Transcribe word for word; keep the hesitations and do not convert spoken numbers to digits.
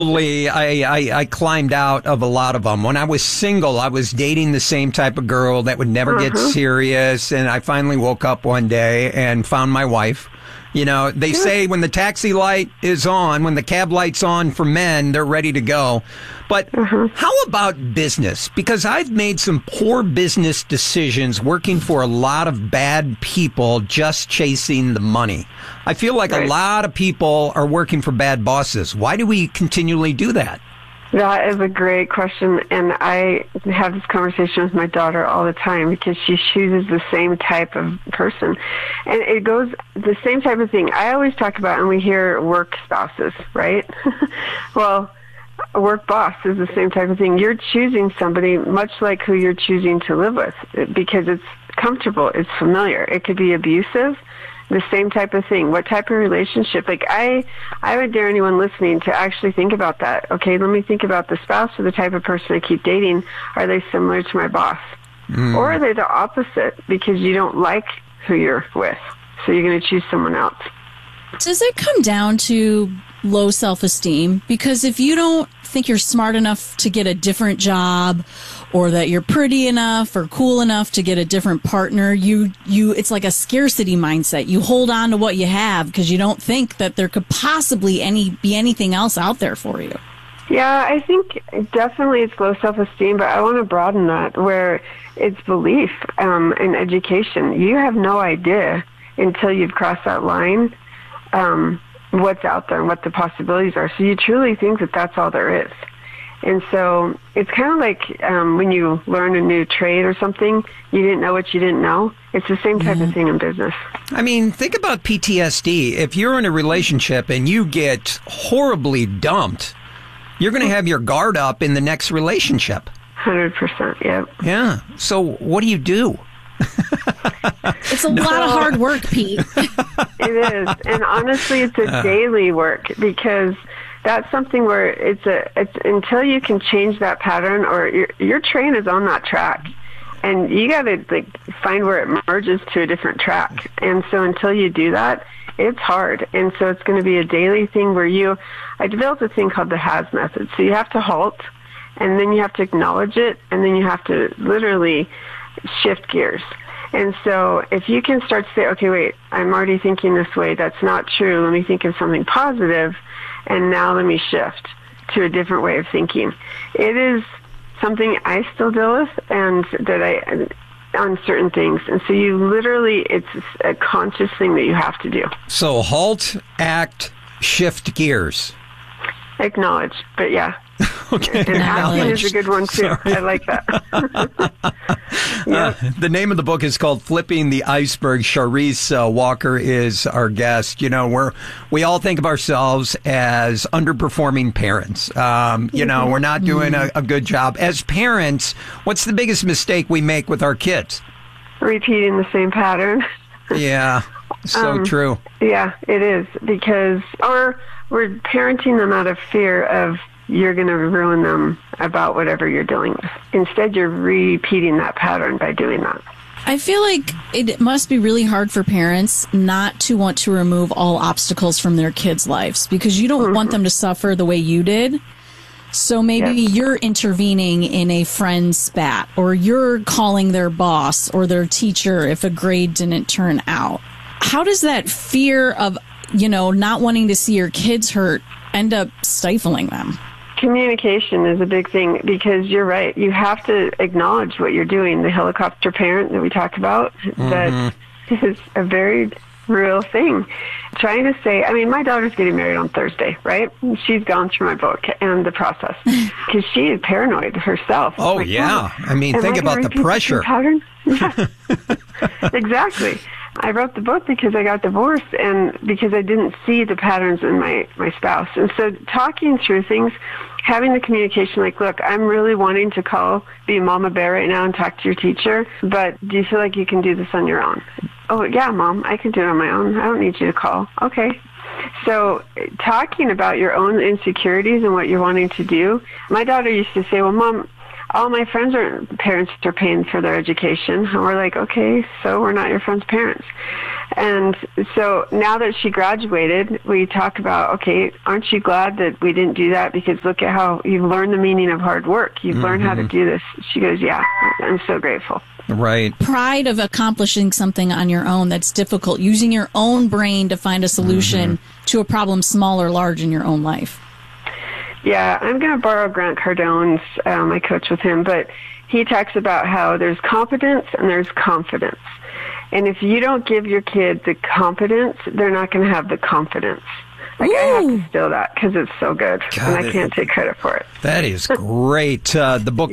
I, I, I climbed out of a lot of them. When I was single, I was dating the same type of girl that would never uh-huh. get serious. And I finally woke up one day and found my wife. You know, they say when the taxi light is on, when the cab light's on for men, they're ready to go. But uh-huh. how about business? Because I've made some poor business decisions working for a lot of bad people just chasing the money. I feel like right. a lot of people are working for bad bosses. Why do we continually do that? That is a great question, and I have this conversation with my daughter all the time because she chooses the same type of person. And it goes the same type of thing. I always talk about, and we hear work spouses, right? Well, a work boss is the same type of thing. You're choosing somebody much like who you're choosing to live with because it's comfortable, it's familiar. It could be abusive. The same type of thing. What type of relationship? Like I, I would dare anyone listening to actually think about that. Okay, let me think about the spouse or the type of person I keep dating. Are they similar to my boss? Mm. Or are they the opposite because you don't like who you're with? So you're going to choose someone else. Does it come down to low self-esteem? Because if you don't think you're smart enough to get a different job or that you're pretty enough or cool enough to get a different partner, you you it's like a scarcity mindset. You hold on to what you have because you don't think that there could possibly any be anything else out there for you. Yeah, I think definitely it's low self-esteem, but I want to broaden that where it's belief um, and education. You have no idea until you've crossed that line um, what's out there and what the possibilities are. So you truly think that that's all there is. And so it's kind of like um, when you learn a new trade or something, you didn't know what you didn't know. It's the same type mm-hmm. of thing in business. I mean, think about P T S D. If you're in a relationship and you get horribly dumped, you're going to have your guard up in the next relationship. one hundred percent, yep. Yeah. So what do you do? It's a no. lot of hard work, Pete. It is. And honestly, it's a uh. daily work because that's something where it's a it's until you can change that pattern or your your train is on that track and you got to like find where it merges to a different track. And so until you do that, it's hard. And so it's going to be a daily thing where you I developed a thing called the H A S method. So you have to halt and then you have to acknowledge it and then you have to literally shift gears. And so if you can start to say, okay, wait, I'm already thinking this way. That's not true. Let me think of something positive. And now let me shift to a different way of thinking. It is something I still deal with and that I, on certain things. And so you literally, it's a conscious thing that you have to do. So halt, act, shift gears. Acknowledge, but yeah. Okay. And acting is a good one, too. Sorry. I like that. uh, the name of the book is called Flipping the Iceberg. Charise uh, Walker is our guest. You know, we're, we all think of ourselves as underperforming parents. Um, you know, we're not doing a, a good job. As parents, what's the biggest mistake we make with our kids? Repeating the same pattern. Yeah, so um, true. Yeah, it is. Because, or we're parenting them out of fear of you're going to ruin them about whatever you're dealing with. Instead, you're repeating that pattern by doing that. I feel like it must be really hard for parents not to want to remove all obstacles from their kids' lives because you don't mm-hmm. want them to suffer the way you did. So maybe yes. you're intervening in a friend's spat, or you're calling their boss or their teacher if a grade didn't turn out. How does that fear of, you know, not wanting to see your kids hurt end up stifling them? Communication is a big thing because you're right. You have to acknowledge what you're doing. The helicopter parent that we talked about, mm-hmm. that is a very real thing. Trying to say, I mean, my daughter's getting married on Thursday, right? She's gone through my book and the process because she is paranoid herself. Oh, like, yeah. Oh, I mean, think I about the pressure. Yeah. Exactly. I wrote the book because I got divorced and because I didn't see the patterns in my, my spouse. And so talking through things, having the communication like, look, I'm really wanting to call, be a mama bear right now and talk to your teacher, but do you feel like you can do this on your own? Oh, yeah, Mom, I can do it on my own. I don't need you to call. Okay. So talking about your own insecurities and what you're wanting to do. My daughter used to say, well, Mom, all my friends are parents are paying for their education. And we're like, okay, so we're not your friend's parents. And so now that she graduated, we talk about, okay, aren't you glad that we didn't do that? Because look at how you've learned the meaning of hard work. You've mm-hmm. learned how to do this. She goes, yeah, I'm so grateful. Right. Pride of accomplishing something on your own that's difficult, using your own brain to find a solution mm-hmm. to a problem, small or large, in your own life. Yeah, I'm going to borrow Grant Cardone's, um, I coach with him, but he talks about how there's competence and there's confidence. And if you don't give your kid the competence, they're not going to have the confidence. Like, Ooh. I have to steal that because it's so good, God, and I can't take credit for it. That is great. Uh, the book